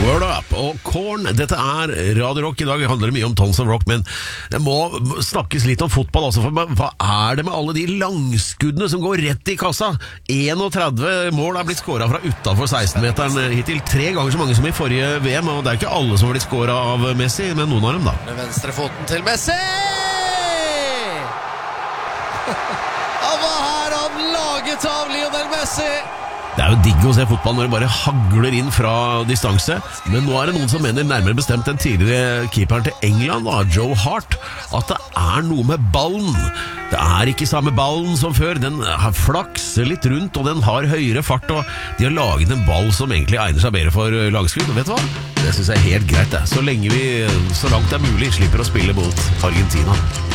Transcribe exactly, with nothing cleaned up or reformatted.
Word Up og Korn. Dette er Radio Rock. I dag handler det mye om Tons of Rock, men det må snakkes litt om fotball også, for hva er det med alle de langskuddene som går rett i kassa? trettien mål er blitt skåret fra utenfor seksten-meteren hittil, tre ganger så mange som i forrige V M, og det er ikke alle som har blitt skåret av Messi, men noen av dem da. Med venstre foten til Messi! Hva har han laget av Lionel Messi? Det er jo digg å se fotball når det bare hagler inn fra distanse, men nå er det noen som mener, nærmere bestemt den tidligere keeperen til England, da, Joe Hart, at det er noe med ballen. Det er ikke samme ballen som før, den flakser litt rundt, og den har høyere fart, og de har laget en ball som egentlig egner seg bedre for langskudd, og vet du hva? Det synes jeg er helt greit, det. Så lenge vi, så langt det er mulig, slipper å spille mot Argentina.